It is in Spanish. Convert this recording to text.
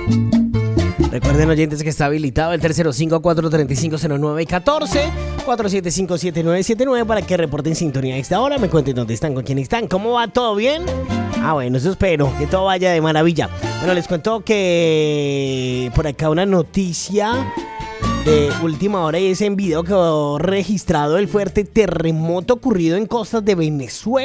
Recuerden, oyentes, que está habilitado el 305-435-0914, 475-7979 para que reporten sintonía a esta hora. Me cuenten dónde están, con quién están, cómo va, ¿todo bien? Bueno, eso espero, que todo vaya de maravilla. Bueno, les cuento que por acá una noticia de última hora, y es en video que quedó registrado el fuerte terremoto ocurrido en costas de Venezuela.